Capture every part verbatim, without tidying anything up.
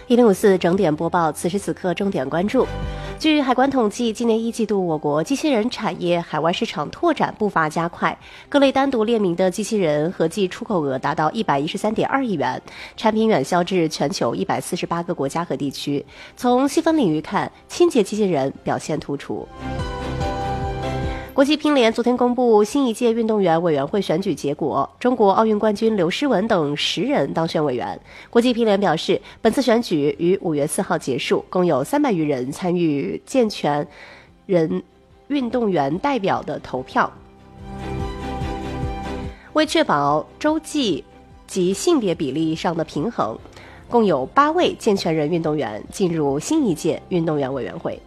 一零五四整点播报，此时此刻重点关注。据海关统计，今年一季度我国机器人产业海外市场拓展步伐加快，各类单独列明的机器人合计出口额达到一百一十三点二亿元，产品远销至全球一百四十八个国家和地区。从细分领域看，清洁机器人表现突出。国际乒联昨天公布新一届运动员委员会选举结果，中国奥运冠军刘诗雯等十人当选委员。国际乒联表示，本次选举于五月四号结束，共有三百余人参与健全人运动员代表的投票。为确保洲际及性别比例上的平衡，共有八位健全人运动员进入新一届运动员委员会。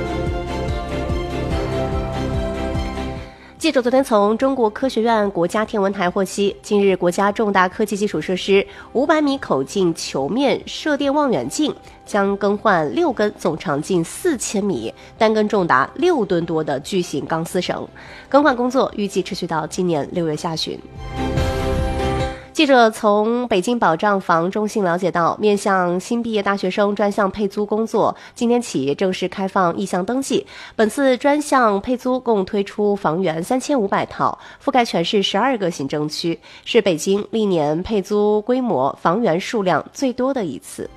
记者昨天从中国科学院国家天文台获悉，近日国家重大科技基础设施五百米口径球面射电望远镜将更换六根总长近四千米、单根重达六吨多的巨型钢丝绳，更换工作预计持续到今年六月下旬。记者从北京保障房中心了解到，面向新毕业大学生专项配租工作今天起正式开放意向登记。本次专项配租共推出房源三千五百套，覆盖全市十二个行政区，是北京历年配租规模、房源数量最多的一次。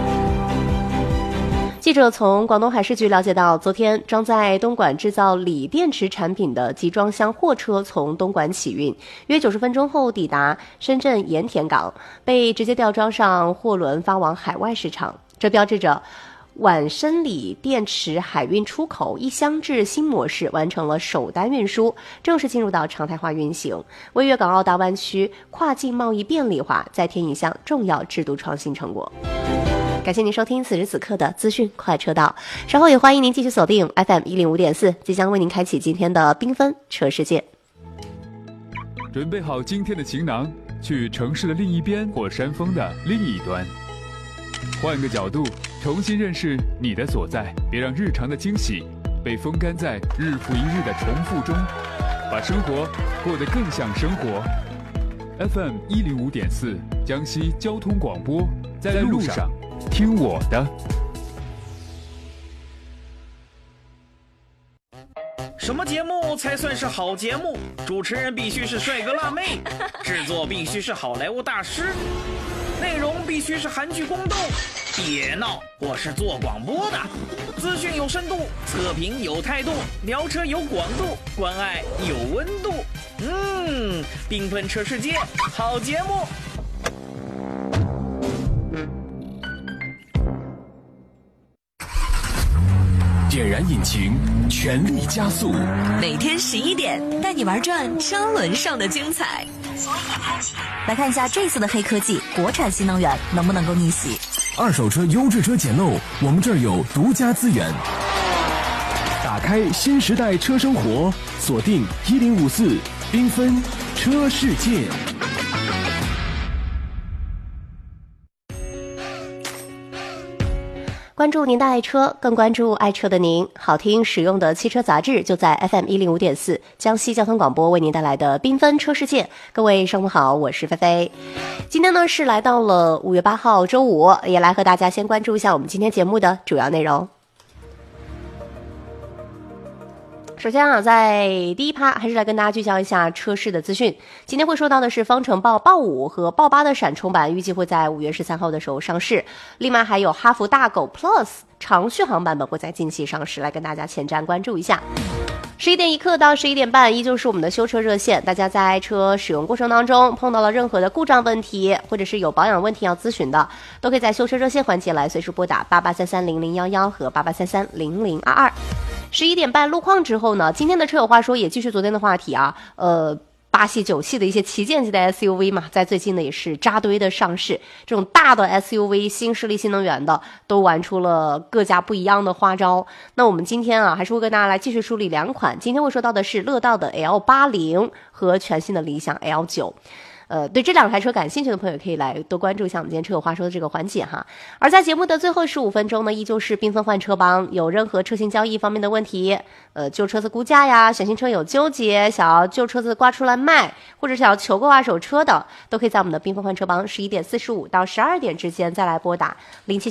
记者从广东海事局了解到，昨天装载东莞制造锂电池产品的集装箱货车从东莞起运，约九十分钟后抵达深圳盐田港，被直接吊装上货轮发往海外市场。这标志着皖深锂电池海运出口一箱制新模式完成了首单运输，正式进入到常态化运行，为粤港澳大湾区跨境贸易便利化再添一项重要制度创新成果。感谢您收听此时此刻的资讯快车道，稍后也欢迎您继续锁定 F M 一零五点四，即将为您开启今天的缤纷车世界。 准备好今天的行囊，去城市的另一边或山峰的另一端，换个角度重新认识你的所在，别让日常的惊喜被风干在日复一日的重复中，把生活过得更像生活。 F M 一零五点四江西交通广播，在路上听我的。 什么节目才算是好节目？主持人必须是帅哥辣妹，制作必须是好莱坞大师，内容必须是韩剧宫斗。别闹，我是做广播的，资讯有深度，测评有态度，聊车有广度，关爱有温度。嗯，缤纷车世界，好节目。 点燃引擎，全力加速。 每天十一点，带你玩转车轮上的精彩。所以开启，来看一下这次的黑科技，国产新能源能不能够逆袭？ 二手车优质车捡漏，我们这儿有独家资源。打开新时代车生活，锁定一零五四缤纷车世界。 关注您的爱车，更关注爱车的您。好听实用的汽车杂志就在 F M 一零五点四江西交通广播为您带来的缤纷车世界。各位上午好，我是菲菲。今天呢是来到了五月八号周五，也来和大家先关注一下我们今天节目的主要内容。首先啊，在第一趴还是来跟大家聚焦一下车市的资讯。今天会说到的是方程豹豹五和豹八的闪充版预计会在五月十三号的时候上市，另外还有哈弗大狗 Plus 长续航版本会在近期上市，来跟大家前瞻关注一下。十一点一刻到十一点半依旧是我们的修车热线，大家在车使用过程当中碰到了任何的故障问题，或者是有保养问题要咨询的，都可以在修车热线环节来随时拨打八八三三零零一一和八八三三零零二二。十一点半路况之后呢，今天的车友话说也继续昨天的话题啊，呃八系九系的一些旗舰级的 S U V 嘛，在最近呢也是扎堆的上市，这种大的 S U V 新势力新能源的都玩出了各家不一样的花招。那我们今天啊还是会跟大家来继续梳理两款，今天会说到的是乐道的 L 八十 和全新的理想 L 九。呃，对这两台车感兴趣的朋友可以来多关注一下我们今天车友话说的这个环节哈。而在节目的最后十五分钟呢，依旧是缤纷换车帮，有任何车型交易方面的问题，呃，旧车子估价呀，选新车有纠结，想要旧车子挂出来卖，或者想要求购二手车的，都可以在我们的缤纷换车帮十一点四十五到十二点之间再来拨打零七